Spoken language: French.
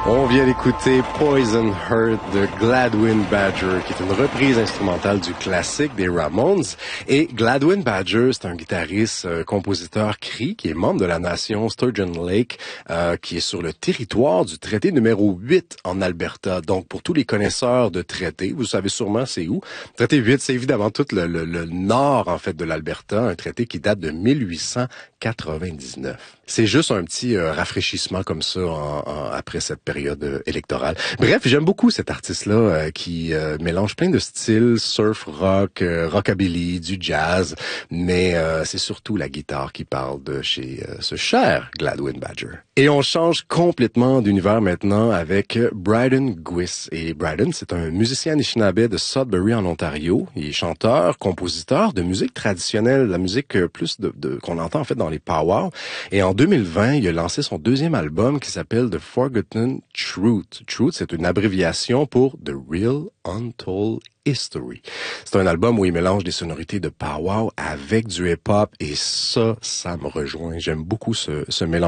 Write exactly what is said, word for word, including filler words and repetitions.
On vient d'écouter Poison Heart de Gladwin Badger, qui est une reprise instrumentale du classique des Ramones. Et Gladwin Badger, c'est un guitariste, euh, compositeur cri, qui est membre de la nation Sturgeon Lake, euh, qui est sur le territoire du traité numéro huit en Alberta. Donc, pour tous les connaisseurs de traités, vous savez sûrement c'est où. Traité huit, c'est évidemment tout le, le, le nord, en fait, de l'Alberta, un traité qui date de mille huit cent quatre-vingt-dix-neuf. C'est juste un petit euh, rafraîchissement comme ça en, en, après cette période euh, électorale. Bref, j'aime beaucoup cet artiste-là euh, qui euh, mélange plein de styles, surf rock, euh, rockabilly, du jazz, mais euh, c'est surtout la guitare qui parle de chez euh, ce cher Gladwin Badger. Et on change complètement d'univers maintenant avec Bryden Gwiss. Et Bryden, c'est un musicien anishinaabe de Sudbury en Ontario. Il est chanteur, compositeur de musique traditionnelle, la musique euh, plus de, de qu'on entend en fait dans les powwows. Et en deux mille vingt, il a lancé son deuxième album qui s'appelle The Forgotten Truth. Truth, c'est une abréviation pour The Real Untold History. C'est un album où il mélange des sonorités de powwow avec du hip-hop et ça, ça me rejoint. J'aime beaucoup ce, ce mélange.